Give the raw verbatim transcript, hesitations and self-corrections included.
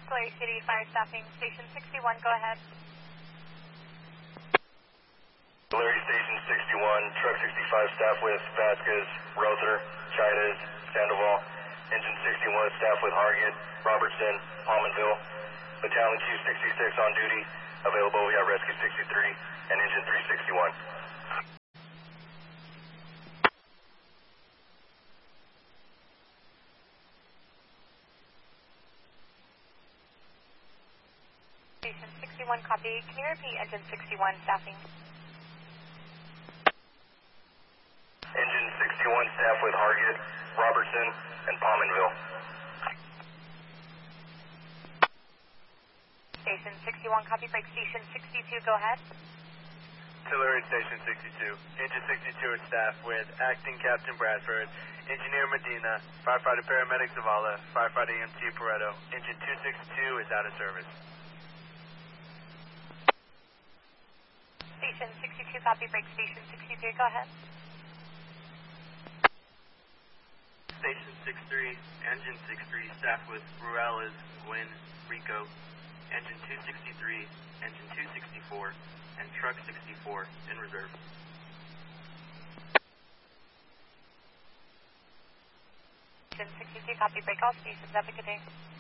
Tulare City Fire Staffing, Station sixty-one, go ahead. Tulare Station sixty-one, Truck sixty-five staff with Vasquez, Rother, Chaidez, Sandoval. Engine sixty-one staff with Hargett, Robertson, Palmanville. Battalion Q sixty-six on duty. Available, we got Rescue sixty-three and Engine three sixty-one. Station sixty-one, copy. Can you repeat Engine sixty-one staffing? Engine sixty-one staff with Hargett, Robertson, and Palmanville. Station sixty-one, copy. Break Station sixty-two, go ahead. Tulare Station sixty-two. Engine sixty-two is staff with Acting Captain Bradford, Engineer Medina, Firefighter Paramedic Zavala, Firefighter E M T Pareto. Engine two sixty-two is out of service. Station sixty-two, copy. Break Station sixty-three, go ahead. Station sixty-three, Engine sixty-three, staff with Ruelas, Gwynn, Rico, Engine two sixty-three, Engine two sixty-four, and Truck sixty-four in reserve. Station sixty-two, copy. Break all stations. Have a good day.